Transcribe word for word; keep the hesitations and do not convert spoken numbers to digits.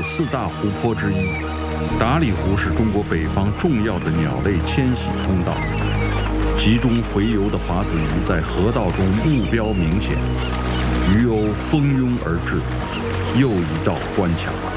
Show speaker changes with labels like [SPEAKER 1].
[SPEAKER 1] 四大湖泊之一。达里湖是中国北方重要的鸟类迁徙通道，集中洄游的华子鱼在河道中目标明显，鱼鸥蜂拥而至，又一道关卡。